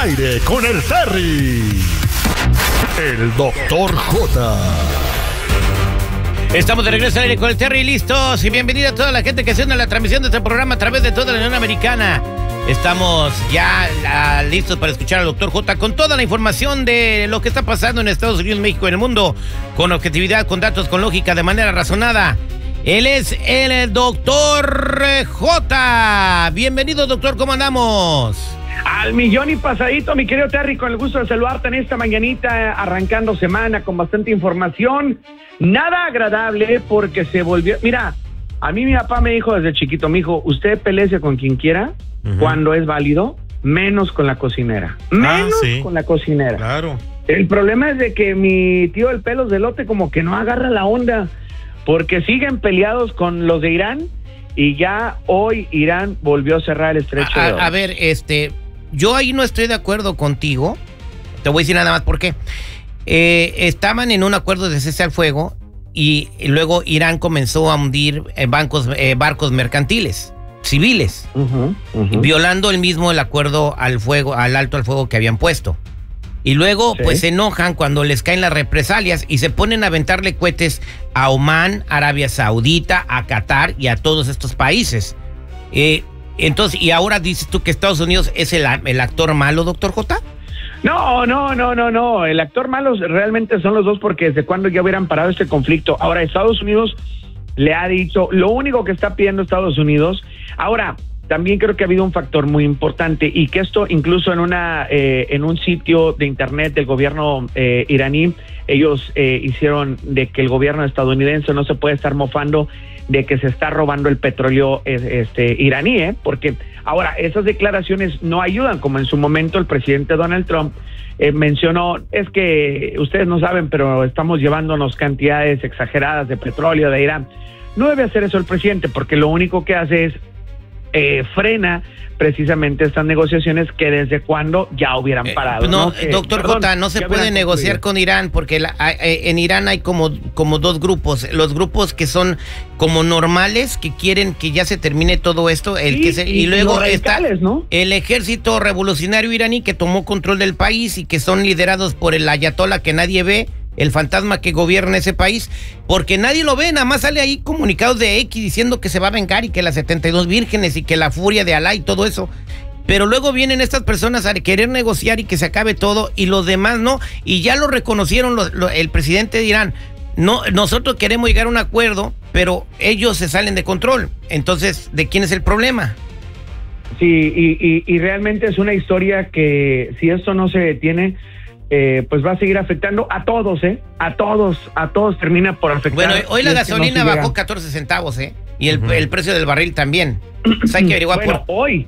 aire con el Terry, el Doctor J. Estamos de regreso al aire con el Terry, listos, y bienvenida a toda la gente que se une a la transmisión de este programa a través de toda la Unión Americana. Estamos ya listos para escuchar al Doctor J con toda la información de lo que está pasando en Estados Unidos, México y en el mundo, con objetividad, con datos, con lógica, de manera razonada. Él es el Doctor J. Bienvenido, doctor, ¿cómo andamos? Al millón y pasadito, mi querido Terry, con el gusto de saludarte en esta mañanita, arrancando semana con bastante información. Nada agradable porque se volvió... Mira, a mí mi papá me dijo desde chiquito, mijo, usted peléese con quien quiera, cuando es válido, menos con la cocinera. Menos con la cocinera. Claro. El problema es de que mi tío el pelos de lote como que no agarra la onda, porque siguen peleados con los de Irán, y ya hoy Irán volvió a cerrar el estrecho de Hormuz. A ver, yo ahí no estoy de acuerdo contigo. Te voy a decir nada más por qué. Estaban en un acuerdo de cese al fuego y luego Irán comenzó a hundir barcos mercantiles, civiles, violando el acuerdo al alto al fuego que habían puesto. Y luego pues se enojan cuando les caen las represalias y se ponen a aventarle cohetes a Omán, Arabia Saudita, a Qatar y a todos estos países. Entonces, ¿y ahora dices tú que Estados Unidos es el actor malo, doctor J? No. El actor malo realmente son los dos, porque desde cuando ya hubieran parado este conflicto. Ahora Estados Unidos le ha dicho, lo único que está pidiendo Estados Unidos. Ahora, también creo que ha habido un factor muy importante, y que esto incluso en un sitio de internet del gobierno iraní, ellos hicieron de que el gobierno estadounidense no se puede estar mofando de que se está robando el petróleo iraní, porque ahora esas declaraciones no ayudan, como en su momento el presidente Donald Trump mencionó, es que ustedes no saben, pero estamos llevándonos cantidades exageradas de petróleo de Irán. No debe hacer eso el presidente, porque lo único que hace es frena precisamente estas negociaciones que desde cuando ya hubieran parado. Doctor J, no se puede negociar con Irán, porque en Irán hay como dos grupos. Los grupos que son como normales, que quieren que ya se termine todo esto, y luego está el ejército revolucionario iraní, que tomó control del país y que son liderados por el ayatolá que nadie ve, el fantasma que gobierna ese país, porque nadie lo ve, nada más sale ahí comunicados de X diciendo que se va a vengar y que las 72 vírgenes y que la furia de Alá y todo eso. Pero luego vienen estas personas a querer negociar y que se acabe todo, y los demás no, y ya lo reconocieron el presidente de Irán. No, nosotros queremos llegar a un acuerdo, pero ellos se salen de control. Entonces, ¿de quién es el problema? Sí, y realmente es una historia que, si esto no se detiene, pues va a seguir afectando a todos, a todos termina por afectar. Bueno, hoy la gasolina bajó 14 centavos, y el precio del barril también. Pues hay que averiguar hoy.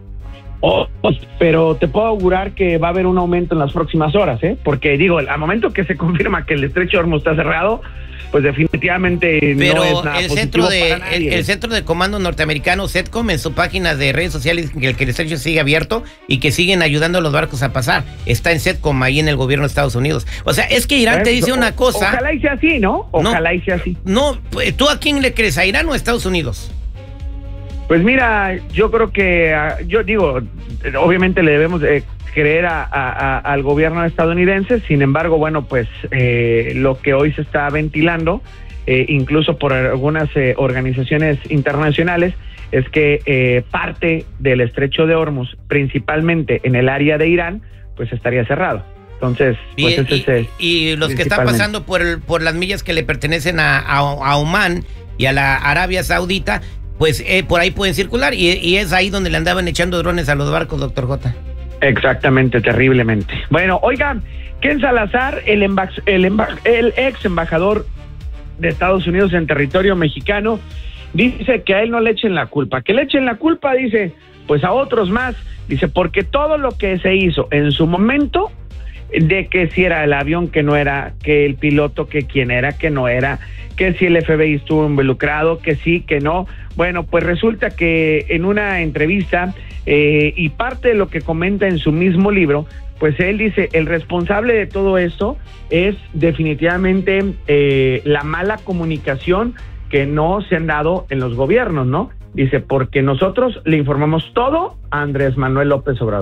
Pero te puedo augurar que va a haber un aumento en las próximas horas, porque digo, al momento que se confirma que el estrecho de Hormuz está cerrado, pues definitivamente no es nada positivo para nadie. El centro de comando norteamericano, CENTCOM, en su página de redes sociales, que el estrecho sigue abierto y que siguen ayudando a los barcos a pasar. Está en CENTCOM, ahí en el gobierno de Estados Unidos. O sea, es que Irán te dice una cosa. Ojalá y sea así, ¿no? Ojalá y sea así. No, ¿tú a quién le crees? ¿A Irán o a Estados Unidos? Pues mira, yo creo que, yo digo, obviamente le debemos creer al gobierno estadounidense. Sin embargo, bueno, pues lo que hoy se está ventilando, incluso por algunas organizaciones internacionales, es que parte del estrecho de Hormuz, principalmente en el área de Irán, pues estaría cerrado. Entonces, pues y los que están pasando por las millas que le pertenecen a Omán y a la Arabia Saudita, pues por ahí pueden circular, y es ahí donde le andaban echando drones a los barcos, doctor J. Exactamente, terriblemente. Bueno, oigan, Ken Salazar, el ex embajador de Estados Unidos en territorio mexicano, dice que a él no le echen la culpa, que le echen la culpa, dice, pues a otros más, dice, porque todo lo que se hizo en su momento, de que si era el avión que no era, que el piloto que quién era, que no era, que si el FBI estuvo involucrado, que sí, que no. Bueno, pues resulta que en una entrevista, y parte de lo que comenta en su mismo libro, pues él dice, el responsable de todo esto es definitivamente la mala comunicación que no se han dado en los gobiernos, ¿no? Dice, porque nosotros le informamos todo a Andrés Manuel López Obrador.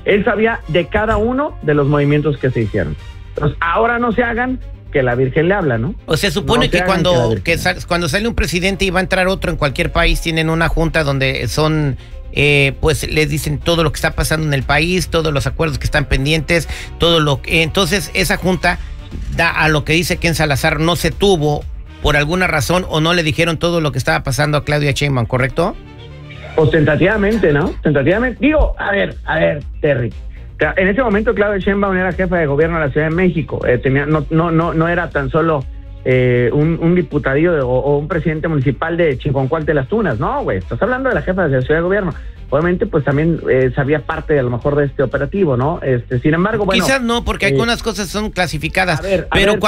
Él sabía de cada uno de los movimientos que se hicieron. Entonces, ahora no se hagan, que la Virgen le habla, ¿no? O se supone que cuando sale un presidente y va a entrar otro en cualquier país, tienen una junta donde son... pues les dicen todo lo que está pasando en el país, todos los acuerdos que están pendientes, todo lo que... Entonces esa junta da a lo que dice Ken Salazar no se tuvo por alguna razón o no le dijeron todo lo que estaba pasando a Claudia Sheinbaum, ¿correcto? Pues tentativamente, ¿no? Tentativamente. Digo, a ver, Terry. En ese momento Claudia Sheinbaum era jefa de gobierno de la Ciudad de México. No era tan solo un diputadillo o un presidente municipal de Chiconcuac de las Tunas, no, güey. Estás hablando de la jefa de la Ciudad de Gobierno. Obviamente, pues también sabía parte a lo mejor de este operativo, ¿no? Sin embargo, bueno. Quizás no, porque algunas cosas son clasificadas. De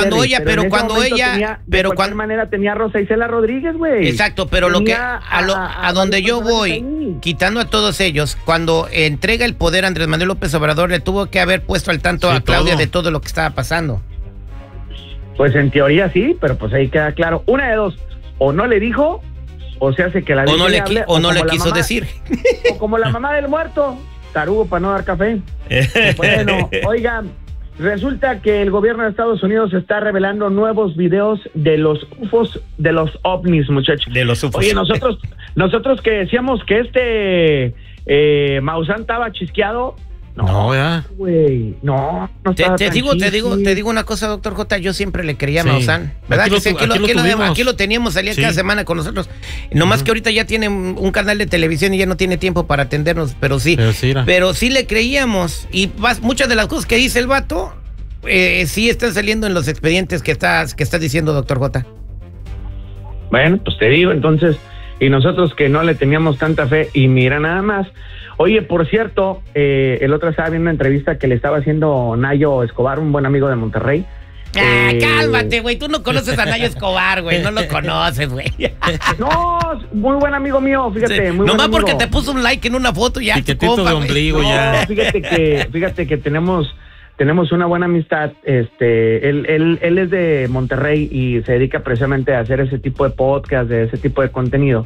cualquier manera tenía a Rosa Isela Rodríguez, güey. Exacto, pero lo que a donde yo voy, quitando a todos ellos, cuando entrega el poder a Andrés Manuel López Obrador, le tuvo que haber puesto al tanto a Claudia de todo lo que estaba pasando. Pues en teoría sí, pero pues ahí queda claro. Una de dos, o no le dijo, o se hace que la o no le quiso decir. O como la mamá del muerto, tarugo para no dar café. Bueno, oigan, resulta que el gobierno de Estados Unidos está revelando nuevos videos de los UFOs, de los ovnis, muchachos. De los UFOs. Oye, nosotros que decíamos que Maussan estaba chisqueado. No, ya. Güey, no te digo una cosa, doctor J, yo siempre le creía a Maussan, ¿verdad? Aquí lo teníamos, salía cada semana con nosotros. Nomás que ahorita ya tiene un canal de televisión y ya no tiene tiempo para atendernos, pero sí le creíamos. Y muchas de las cosas que dice el vato, sí están saliendo en los expedientes que estás diciendo, doctor J. Bueno, pues te digo, entonces, y nosotros que no le teníamos tanta fe, y mira nada más. Oye, por cierto, el otro estaba viendo una entrevista que le estaba haciendo Nayo Escobar, un buen amigo de Monterrey. Cálmate, güey, tú no conoces a Nayo Escobar, güey, no lo conoces, güey. No, muy buen amigo mío, fíjate, muy nomás buen amigo. porque te puso un like en una foto ya. Piquetito de ombligo, ya. Fíjate que tenemos una buena amistad. Él es de Monterrey y se dedica precisamente a hacer ese tipo de podcast, de ese tipo de contenido.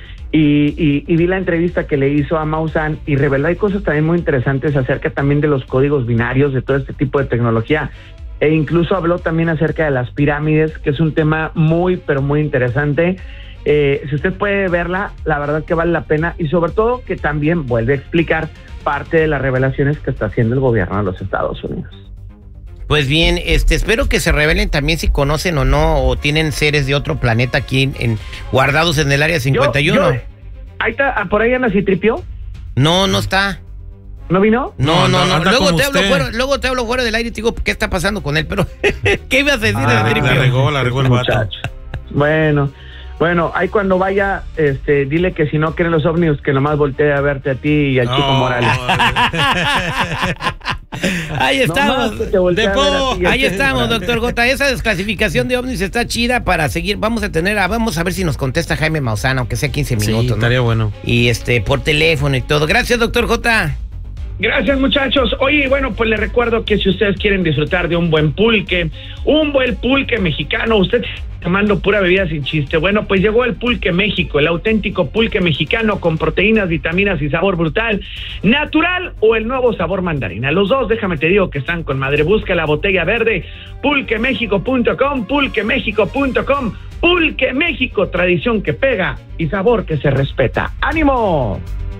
Y vi la entrevista que le hizo a Maussan y reveló hay cosas también muy interesantes acerca también de los códigos binarios, de todo este tipo de tecnología. E incluso habló también acerca de las pirámides, que es un tema muy, pero muy interesante. Si usted puede verla, la verdad que vale la pena, y sobre todo que también vuelve a explicar parte de las revelaciones que está haciendo el gobierno de los Estados Unidos. Pues bien, espero que se revelen también si conocen o no, o tienen seres de otro planeta aquí guardados en el área 51. Ahí está, por ahí anda Citripio. No está. ¿No vino? No. Luego te hablo fuera del aire y te digo qué está pasando con él, pero ¿qué ibas a decir? La regó el vato. Bueno, ahí cuando vaya, dile que si no quieren los ovnis, que nomás voltee a verte a ti y al Chico Morales. Ahí estamos. Ahí estamos, doctor J. Esa desclasificación de ovnis está chida para seguir. Vamos a ver si nos contesta Jaime Maussan, aunque sea 15 minutos. Sí, estaría bueno. Y por teléfono y todo. Gracias, doctor J. Gracias, muchachos. Oye, bueno, pues les recuerdo que si ustedes quieren disfrutar de un buen pulque mexicano, usted tomando pura bebida sin chiste, bueno, pues llegó el Pulque México, el auténtico pulque mexicano con proteínas, vitaminas y sabor brutal, natural o el nuevo sabor mandarina. Los dos, déjame te digo que están con madre. Busca la botella verde, pulquemexico.com, pulquemexico.com. Pulque México, tradición que pega y sabor que se respeta. ¡Ánimo!